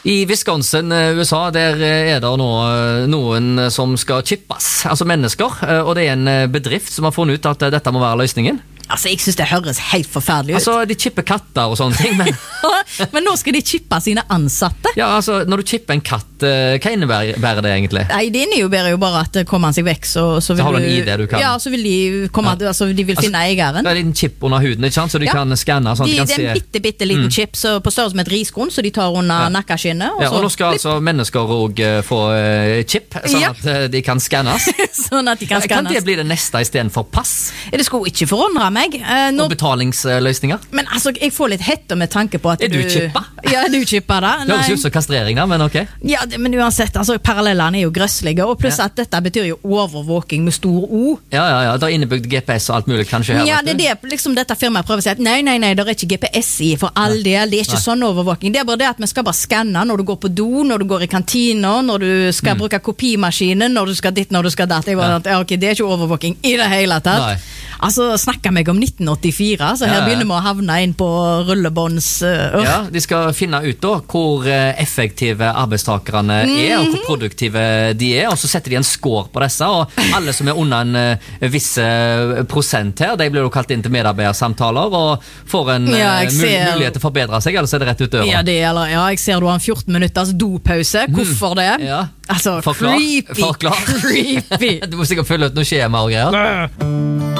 I Wisconsin, USA, der det nå noen som skal chippes, altså mennesker, og det en bedrift som har funnet ut at dette må være løsningen. Altså, jeg synes det høres helt forferdelig ut. Altså, de chipper katter og sånne ting, men... men nå skal de chippe sine ansatte? Ja, altså, når du chipper en katt, hva innebærer det egentlig? Nei, det innebærer jo bare at kommer han seg vekk, så vil har du en ID du kan... Ja, så vil de komme, altså, de vil finne eieren. Det en liten chip under huden, ikke sant? Så de kan skanne, sånn at de kan se... Det en bitte liten chip, så på størrelse med et riskorn, så de tar under nakkaskinnet. Og nå skal altså mennesker også få chip, sånn at de kan skannes. Sånn at de kan skannes. Kan det bli det neste I stedet for pass? Det skulle ikke forundre meg. Og betalingsløsninger? Men altså, jeg får litt hette med tanke på at du chippa? Ja, du chippa da. Det høres ut som kastrering da, men ok. Ja, men uansett, altså, parallellene jo grøsselige, og pluss at dette betyr jo overvåking med stor O. Ja, det innebygd GPS og alt mulig kanskje her. Ja, det liksom dette firmaet prøver å si at nei, det ikke GPS I for all del, det ikke sånn overvåking. Det bare det at vi skal bare skanne når du går på do, når du går I kantina, når du skal bruke kopimaskinen, når du skal dit, når du skal datt. Ok, det ikke overvåking I det hele tatt. Nei. Altså, snakker meg om 1984, så her begynner vi å havne inn på rullebånds... Ja, de skal finne ut da hvor effektive arbeidstakerne og hvor produktive de og så setter de en score på disse, og alle som under en viss prosent her, de blir jo kalt inn til medarbeidersamtaler, og får en mulighet til å forbedre seg, eller så det rett ut døra. Ja, jeg ser du har en 14 minutters dopause. Hvorfor det? Ja. Altså, Forklar. creepy. Du må sikkert følge ut noe skjema og greier.